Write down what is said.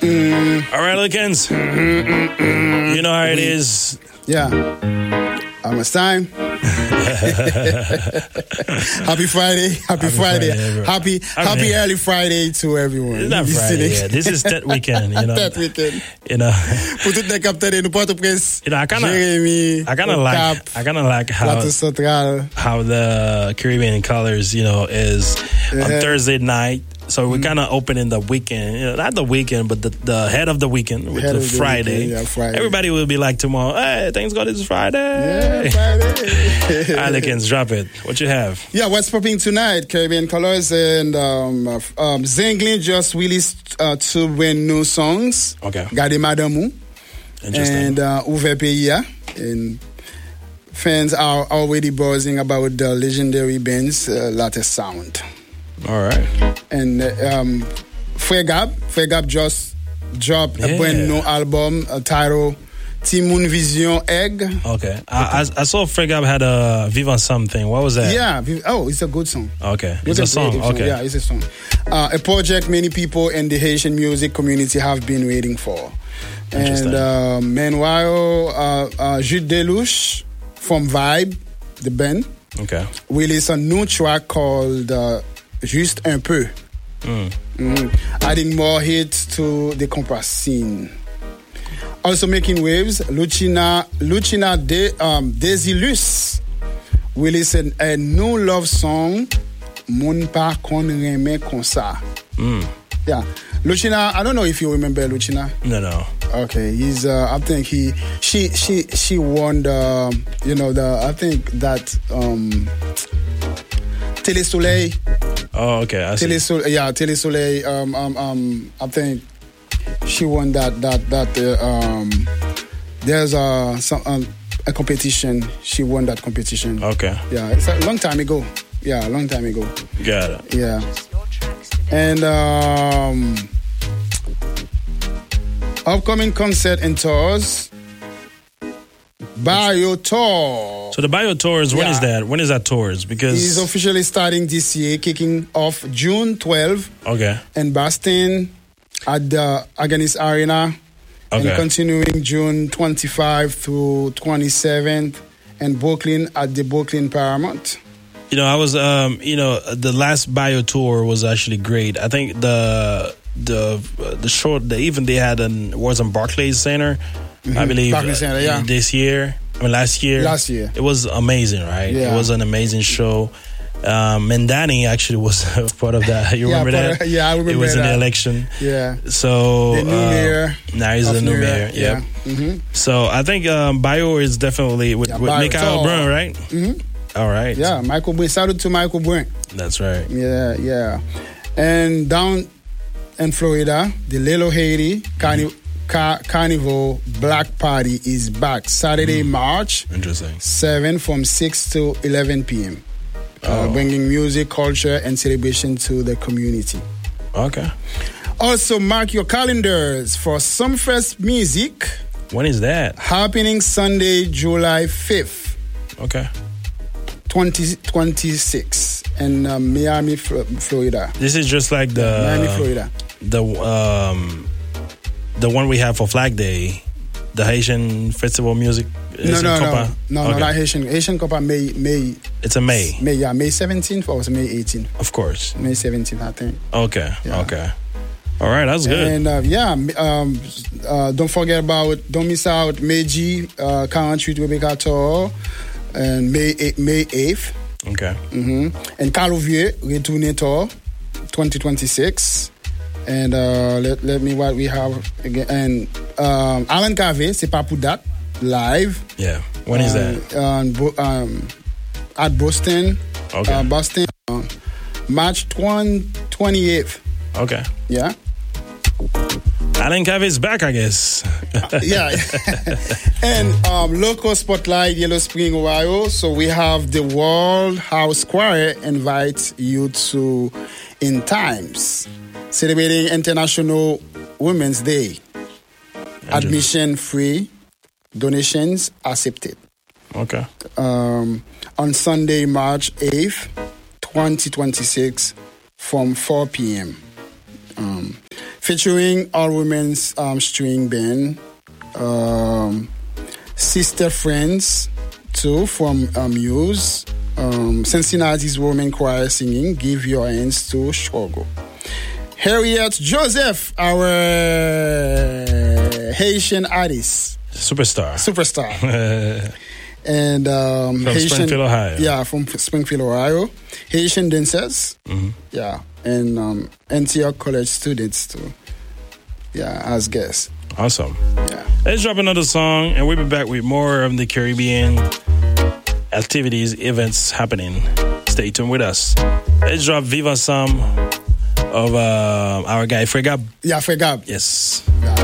All right, Lickens. You know how it is. Yeah. Almost time. Happy Friday. Happy Friday. Happy early Friday to everyone. It's not Friday yet. This is that weekend, you know. That weekend. You know. Pour tout le capteur de Port-au-Prince. You know, I kind of like how the Caribbean Colors, you know, is on Thursday night. So we're kind of opening the weekend, you know, not the weekend, but the head of the weekend with the Friday. Weekend, Friday. Everybody will be like tomorrow, hey, thanks God it's Friday. Yeah, Friday. All right, Lickens, drop it. What you have? Yeah, what's popping tonight? Caribbean Colors and Zinglin just released two brand new songs. Okay. Gade Madamou. Interesting. And Ouve Pays. And fans are already buzzing about the legendary band's latest sound. All right. And Fregab just dropped a brand new album titled Timoun Vision Egg. Okay. I saw Fregab had a Vivant something. What was that? Yeah. Oh, it's a good song. Okay. It's a song. Okay. Yeah, it's a song. A project many people in the Haitian music community have been waiting for. And meanwhile, Jude Delouche from Vibe, the band, released a new track called Juste un peu. Adding more hits to the compass scene. Also making waves, Lucina Desilus released a new love song, Moun pa kon reme kon sa. Yeah, Lucina. I don't know if you remember Lucina. No. Okay, he's. I think she won the. You know I think that Télé Soleil. Oh, okay. I see. Télé Soleil. I think she won that. There's a competition. She won that competition. Okay. Yeah, it's a long time ago. Yeah, a long time ago. Got it. Yeah. And upcoming concert and tours. Bio Tour. So the Bio Tours, when is that? When is that tours? Because it's officially starting this year, kicking off June 12. Okay. In Boston at the Agganis Arena. Okay. And continuing June 25 through 27th in Brooklyn at the Brooklyn Paramount. You know, I was, the last Bio Tour was actually great. I think the show, they had was in Barclays Center, I believe, Barclays Center, last year. Last year. It was amazing, right? Yeah. It was an amazing show. Mandani actually was part of that. You remember that? Yeah, I remember that. It was in the election. Yeah. So the new mayor. Now he's the new mayor. Yeah. Mm-hmm. So I think Bio is definitely with Michael Brun, right? Mm-hmm. All right. Yeah, Michael Brun. Shout out to Michael Brun. That's right. Yeah. And down in Florida, the Lilo Haiti Carnival Black Party is back Saturday, March 7 from 6 to 11 p.m. Bringing music, culture, and celebration to the community. Okay. Also, mark your calendars for Sumfest Music. When is that? Happening Sunday, July 5th. Okay. 2026 in Miami, Florida. This is just like the Miami, Florida. The one we have for Flag Day, the Haitian Festival Music. No, not Haitian. Haitian Copa May. It's a May. May 17th or was it May 18th? Of course. May 17th, I think. Okay. All right, that's good. And don't miss out Meiji, 48 Rebecca Tour, and May 8th. Okay. Mm-hmm. And Calouvier, Retourne Tour, 2026. And let me what we have again. And Alan Cave, C'est pas pour date, live. Yeah. When is that? At Boston. Okay. Boston, March 28th. Okay. Yeah. Alan Cave is back, I guess. Yeah. And local spotlight, Yellow Spring, Ohio. So we have the World House Choir invites you to In Times, celebrating International Women's Day. Admission free, donations accepted. Okay. On Sunday, March 8th, 2026, from 4 p.m. featuring all women's string band, Sister Friends, too, from Muse, Cincinnati's women choir singing "Give Your Hands to Shogo." Harriet Joseph, our Haitian artist. Superstar. And from Haitian, Springfield, Ohio. Yeah, from Springfield, Ohio. Haitian dancers. Mm-hmm. Yeah. And Antioch College students too. Yeah, as guests. Awesome. Yeah. Let's drop another song and we'll be back with more of the Caribbean activities, events happening. Stay tuned with us. Let's drop Viva Sam of our guy Fregab. Yeah, Fregab. Yes. Yeah.